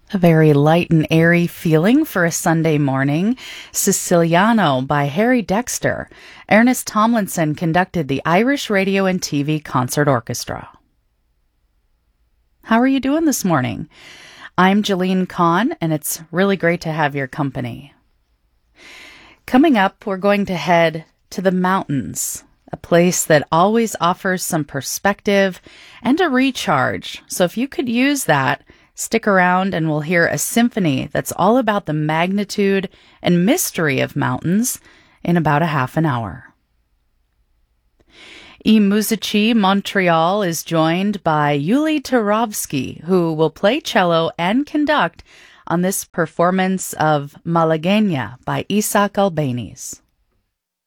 A very light and airy feeling for a Sunday morning. Siciliano by Harry Dexter. Ernest Tomlinson conducted the Irish Radio and TV Concert Orchestra. How are you doing this morning? I'm Jalene Kahn, and it's really great to have your company. Coming up, we're going to head to the mountains, a place that always offers some perspective and a recharge. So if you could use that, stick around and we'll hear a symphony that's all about the magnitude and mystery of mountains in about a half an hour. eMusici Montreal is joined by Yuli Turovsky, who will play cello and conduct on this performance of Malagueña by Isaac Albéniz.